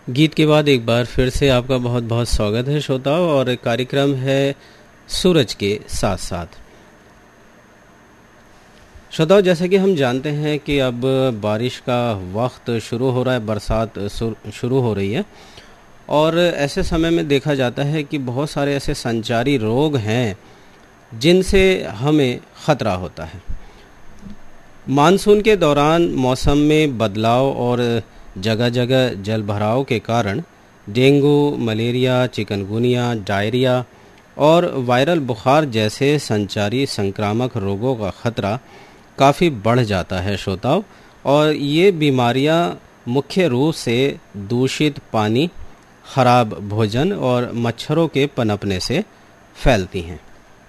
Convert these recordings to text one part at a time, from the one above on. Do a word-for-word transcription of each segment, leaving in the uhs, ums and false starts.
गीत के बाद एक बार फिर से आपका बहुत बहुत स्वागत है श्रोताओं। और कार्यक्रम है सूरज के साथ साथ। श्रोताओं, जैसे कि हम जानते हैं कि अब बारिश का वक्त शुरू हो रहा है, बरसात शुरू हो रही है और ऐसे समय में देखा जाता है कि बहुत सारे ऐसे संचारी रोग हैं जिनसे हमें ख़तरा होता है। मानसून के दौरान मौसम में बदलाव और जगह जगह जल भराव के कारण डेंगू, मलेरिया, चिकनगुनिया, डायरिया और वायरल बुखार जैसे संचारी संक्रामक रोगों का खतरा काफ़ी बढ़ जाता है श्रोताओं। और ये बीमारियां मुख्य रूप से दूषित पानी, खराब भोजन और मच्छरों के पनपने से फैलती हैं।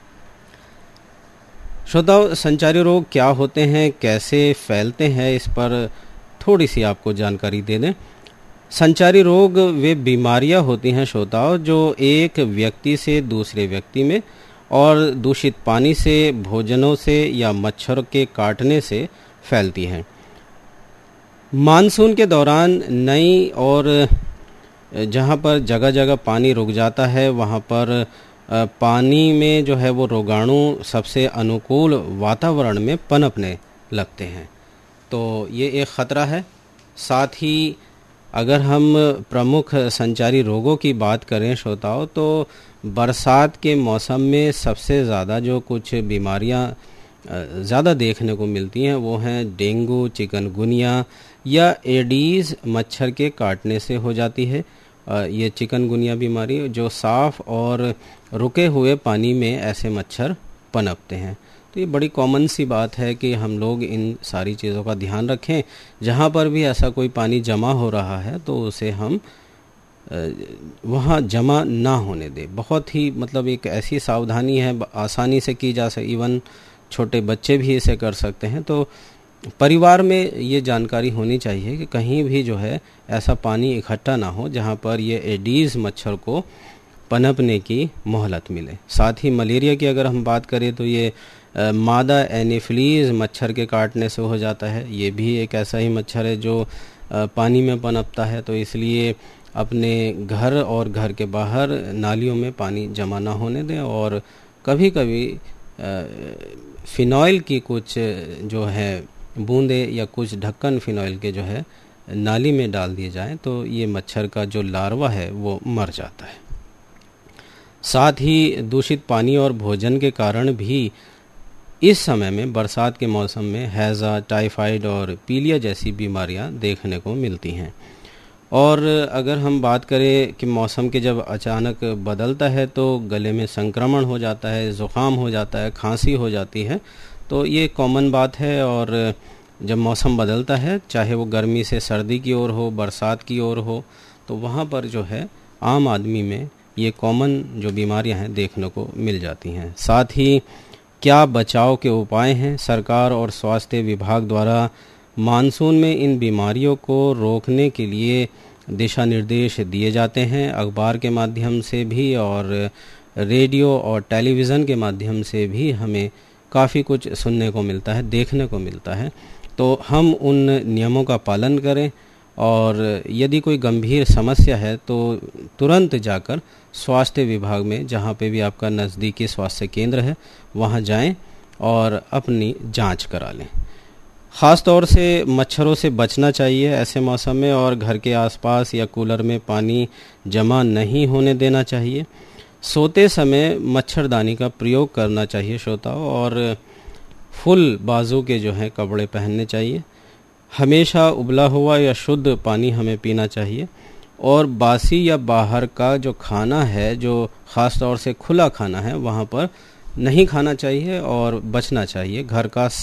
श्रोताओं, संचारी रोग क्या होते हैं, कैसे फैलते हैं, इस पर थोड़ी सी आपको जानकारी दे दें। संचारी रोग वे बीमारियां होती हैं श्रोताओं जो एक व्यक्ति से दूसरे व्यक्ति में और दूषित पानी से, भोजनों से या मच्छर के काटने से फैलती हैं। मानसून के दौरान नई और जहां पर जगह जगह पानी रुक जाता है वहां पर पानी में जो है वो रोगाणु सबसे अनुकूल वातावरण में पनपने लगते हैं, तो ये एक ख़तरा है। साथ ही अगर हम प्रमुख संचारी रोगों की बात करें श्रोताओं, तो बरसात के मौसम में सबसे ज़्यादा जो कुछ बीमारियां ज़्यादा देखने को मिलती हैं वो हैं डेंगू, चिकनगुनिया या एडीज़ मच्छर के काटने से हो जाती है। ये चिकनगुनिया बीमारी जो साफ़ और रुके हुए पानी में ऐसे मच्छर पनपते हैं। तो ये बड़ी कॉमन सी बात है कि हम लोग इन सारी चीज़ों का ध्यान रखें। जहाँ पर भी ऐसा कोई पानी जमा हो रहा है तो उसे हम वहाँ जमा ना होने दें। बहुत ही मतलब एक ऐसी सावधानी है, आसानी से की जा सकती, इवन छोटे बच्चे भी इसे कर सकते हैं। तो परिवार में ये जानकारी होनी चाहिए कि कहीं भी जो है ऐसा पानी इकट्ठा ना हो जहाँ पर ये एडीज़ मच्छर को पनपने की मोहलत मिले। साथ ही मलेरिया की अगर हम बात करें तो ये आ, मादा एनीफिलीज मच्छर के काटने से हो जाता है। ये भी एक ऐसा ही मच्छर है जो आ, पानी में पनपता है, तो इसलिए अपने घर और घर के बाहर नालियों में पानी जमा ना होने दें। और कभी कभी फिनॉइल की कुछ जो है बूंदे या कुछ ढक्कन फिनॉइल के जो है नाली में डाल दिए जाएं तो ये मच्छर का जो लार्वा है वो मर जाता है। साथ ही दूषित पानी और भोजन के कारण भी इस समय में बरसात के मौसम में हैज़ा, टाइफाइड और पीलिया जैसी बीमारियां देखने को मिलती हैं। और अगर हम बात करें कि मौसम के जब अचानक बदलता है तो गले में संक्रमण हो जाता है, ज़ुकाम हो जाता है, खांसी हो जाती है, तो ये कॉमन बात है। और जब मौसम बदलता है, चाहे वो गर्मी से सर्दी की ओर हो, बरसात की ओर हो, तो वहाँ पर जो है आम आदमी में ये कॉमन जो बीमारियां हैं देखने को मिल जाती हैं। साथ ही क्या बचाव के उपाय हैं? सरकार और स्वास्थ्य विभाग द्वारा मानसून में इन बीमारियों को रोकने के लिए दिशा निर्देश दिए जाते हैं, अखबार के माध्यम से भी और रेडियो और टेलीविज़न के माध्यम से भी हमें काफ़ी कुछ सुनने को मिलता है, देखने को मिलता है। तो हम उन नियमों का पालन करें और यदि कोई गंभीर समस्या है तो तुरंत जाकर स्वास्थ्य विभाग में, जहाँ पे भी आपका नज़दीकी स्वास्थ्य केंद्र है, वहाँ जाएं और अपनी जांच करा लें। ख़ास तौर से मच्छरों से बचना चाहिए ऐसे मौसम में, और घर के आसपास या कूलर में पानी जमा नहीं होने देना चाहिए। सोते समय मच्छरदानी का प्रयोग करना चाहिए श्रोताओं, और फुल बाजू के जो हैं कपड़े पहनने चाहिए। हमेशा उबला हुआ या शुद्ध पानी हमें पीना चाहिए, और बासी या बाहर का जो खाना है, जो ख़ास तौर से खुला खाना है, वहाँ पर नहीं खाना चाहिए और बचना चाहिए। घर का